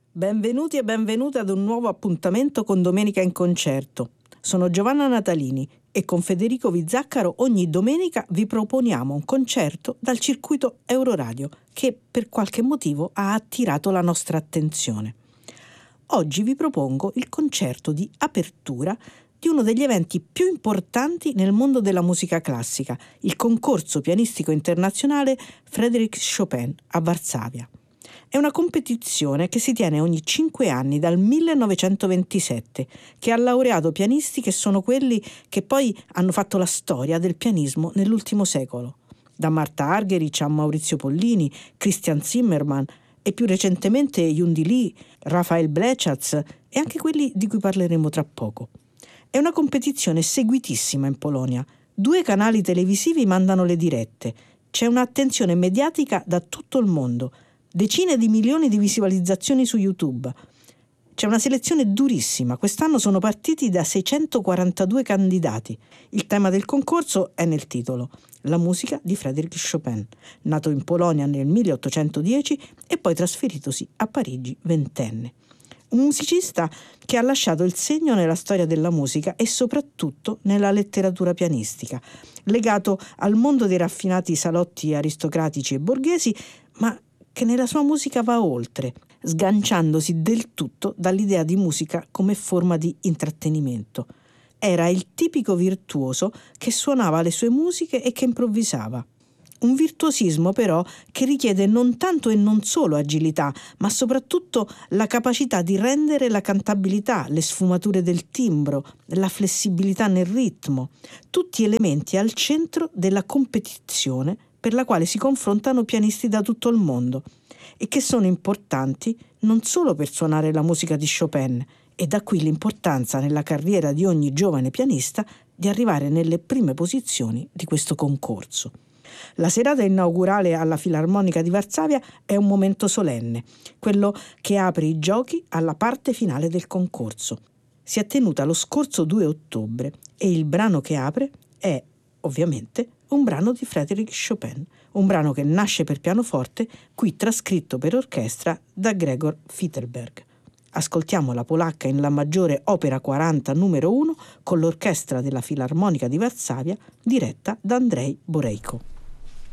Benvenuti e benvenute ad un nuovo appuntamento con Domenica in Concerto. Sono Giovanna Natalini e con Federico Vizzaccaro ogni domenica vi proponiamo un concerto dal circuito Euroradio che per qualche motivo ha attirato la nostra attenzione. Oggi vi propongo il concerto di apertura di uno degli eventi più importanti nel mondo della musica classica, il concorso pianistico internazionale Frédéric Chopin a Varsavia. È una competizione che si tiene ogni 5 anni dal 1927, che ha laureato pianisti che sono quelli che poi hanno fatto la storia del pianismo nell'ultimo secolo. Da Marta Argerich a Maurizio Pollini, Christian Zimmermann e più recentemente Yundi Lee, Rafael Blechacz e anche quelli di cui parleremo tra poco. È una competizione seguitissima in Polonia. 2 canali televisivi mandano le dirette. C'è un'attenzione mediatica da tutto il mondo. Decine di milioni di visualizzazioni su YouTube. C'è una selezione durissima. Quest'anno sono partiti da 642 candidati. Il tema del concorso è nel titolo: la musica di Frédéric Chopin, nato in Polonia nel 1810 e poi trasferitosi a Parigi ventenne. Un musicista che ha lasciato il segno nella storia della musica e soprattutto nella letteratura pianistica, legato al mondo dei raffinati salotti aristocratici e borghesi, ma che nella sua musica va oltre, sganciandosi del tutto dall'idea di musica come forma di intrattenimento. Era il tipico virtuoso che suonava le sue musiche e che improvvisava. Un virtuosismo però che richiede non tanto e non solo agilità, ma soprattutto la capacità di rendere la cantabilità, le sfumature del timbro, la flessibilità nel ritmo, tutti elementi al centro della competizione per la quale si confrontano pianisti da tutto il mondo e che sono importanti non solo per suonare la musica di Chopin, e da qui l'importanza nella carriera di ogni giovane pianista di arrivare nelle prime posizioni di questo concorso. La serata inaugurale alla Filarmonica di Varsavia è un momento solenne, quello che apre i giochi alla parte finale del concorso. Si è tenuta lo scorso 2 ottobre e il brano che apre è, ovviamente, un brano di Frédéric Chopin, un brano che nasce per pianoforte, qui trascritto per orchestra da Gregor Fidelberg. Ascoltiamo la polacca in La maggiore opera 40 numero 1 con l'orchestra della Filarmonica di Varsavia diretta da Andrzej Borejko.